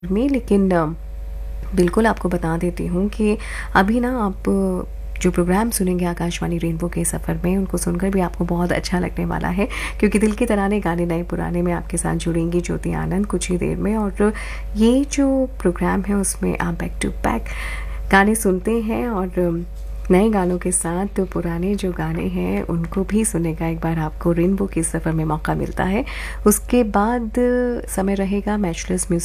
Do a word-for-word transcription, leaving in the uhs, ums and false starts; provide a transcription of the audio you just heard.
में, लेकिन अ, बिल्कुल आपको बता देती हूँ कि अभी ना आप जो प्रोग्राम सुनेंगे आकाशवाणी रेनबो के सफ़र में, उनको सुनकर भी आपको बहुत अच्छा लगने वाला है, क्योंकि दिल की तराने गाने नए पुराने में आपके साथ जुड़ेंगी ज्योति आनंद कुछ ही देर में। और ये जो प्रोग्राम है उसमें आप बैक टू बैक गाने सुनते हैं और नए गानों के साथ तो पुराने जो गाने हैं उनको भी सुनने का एक बार आपको रेनबो के सफ़र में मौका मिलता है। उसके बाद समय रहेगा मैचलेस म्यूज़िक